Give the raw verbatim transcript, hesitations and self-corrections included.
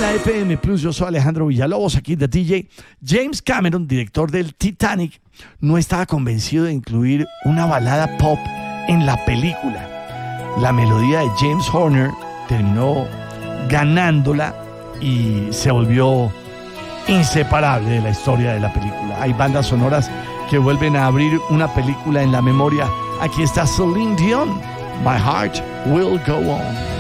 la F M Plus, yo soy Alejandro Villalobos, aquí de D J. James Cameron, director del Titanic, no estaba convencido de incluir una balada pop en la película. La melodía de James Horner terminó ganándola y se volvió inseparable de la historia de la película. Hay bandas sonoras que vuelven a abrir una película en la memoria. Aquí está Celine Dion, My Heart Will Go On.